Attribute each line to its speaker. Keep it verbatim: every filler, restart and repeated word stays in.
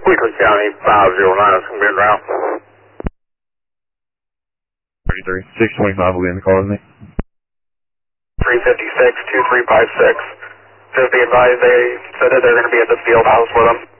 Speaker 1: Weekly County five zero nine is going to be en route.
Speaker 2: thirty-three. six twenty-five will be in the car with me.
Speaker 1: three fifty-six, two three five six. Just be advised they said that they're going to be at the field house with them.